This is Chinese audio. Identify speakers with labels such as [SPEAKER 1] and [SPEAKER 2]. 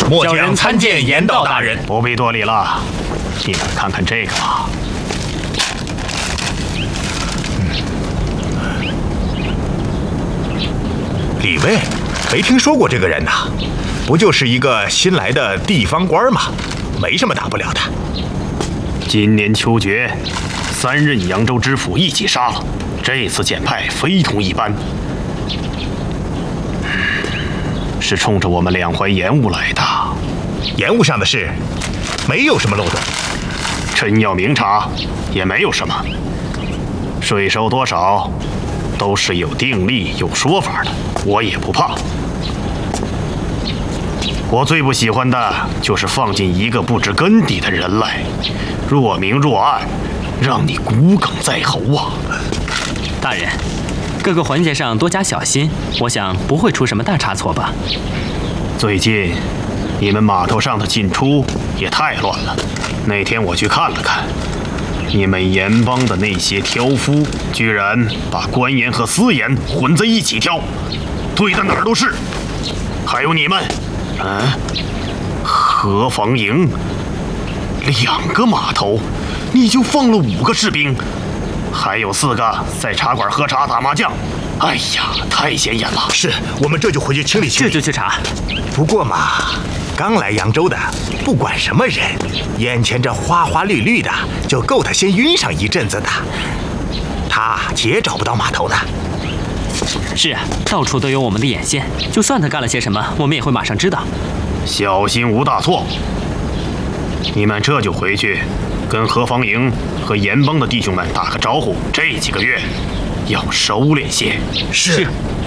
[SPEAKER 1] 末将参见严道大人。
[SPEAKER 2] 不必多礼了，你们看看这个吧。
[SPEAKER 1] 李卫，没听说过这个人呐，不就是一个新来的地方官吗？没什么大不了的。
[SPEAKER 2] 今年秋决，3任扬州知府一起杀了，这次简派非同一般，是冲着我们两淮盐务来的。
[SPEAKER 1] 盐务上的事，没有什么漏洞。
[SPEAKER 2] 臣要明察，也没有什么。税收多少，都是有定例、有说法的，我也不怕。我最不喜欢的就是放进一个不知根底的人来，若明若暗，让你骨鲠在喉啊！
[SPEAKER 3] 大人，各个环节上多加小心，我想不会出什么大差错吧？
[SPEAKER 2] 最近你们码头上的进出也太乱了。那天我去看了看，你们盐帮的那些挑夫，居然把官盐和私盐混在一起挑，堆的哪儿都是。还有你们，河防营2个码头，你就放了5个士兵，还有4个在茶馆喝茶打麻将。哎呀，太显眼了！
[SPEAKER 1] 是，我们这就回去清理清理。
[SPEAKER 3] 这就去查。
[SPEAKER 1] 不过嘛，刚来扬州的，不管什么人，眼前这花花绿绿的，就够他先晕上一阵子的。他也找不到码头的。
[SPEAKER 3] 是啊，到处都有我们的眼线，就算他干了些什么，我们也会马上知道。
[SPEAKER 2] 小心无大错。你们这就回去，跟河防营和盐帮的弟兄们打个招呼，这几个月要收敛些。
[SPEAKER 1] 是。